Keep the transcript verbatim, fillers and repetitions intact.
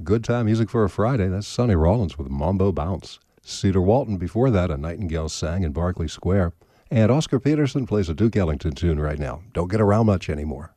good time music for a Friday. That's Sonny Rollins with Mambo Bounce. Cedar Walton before that, A Nightingale Sang in Berkeley Square. And Oscar Peterson plays a Duke Ellington tune right now. Don't get around much anymore.